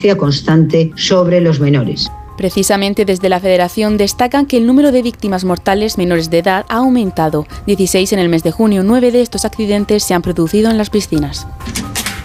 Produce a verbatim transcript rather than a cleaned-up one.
constante sobre los menores. Precisamente desde la Federación destacan que el número de víctimas mortales menores de edad ha aumentado. dieciséis en el mes de junio, nueve de estos accidentes se han producido en las piscinas.